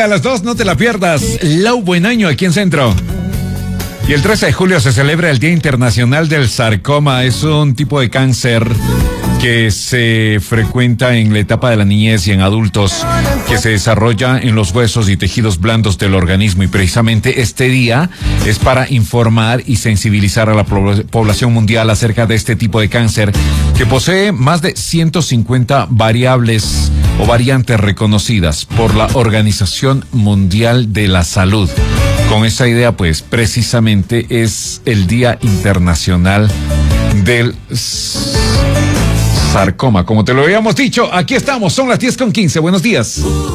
a las 2, no te la pierdas. Lau Buen Año aquí en Centro. Y el 13 de julio se celebra el Día Internacional del Sarcoma. Es un tipo de cáncer que se frecuenta en la etapa de la niñez y en adultos, que se desarrolla en los huesos y tejidos blandos del organismo. Y precisamente este día es para informar y sensibilizar a la población mundial acerca de este tipo de cáncer, que posee más de 150 variables o variantes reconocidas por la Organización Mundial de la Salud. Con esa idea, pues, precisamente es el Día Internacional del Sarcoma. Como te lo habíamos dicho, aquí estamos, son las 10:15. Buenos días.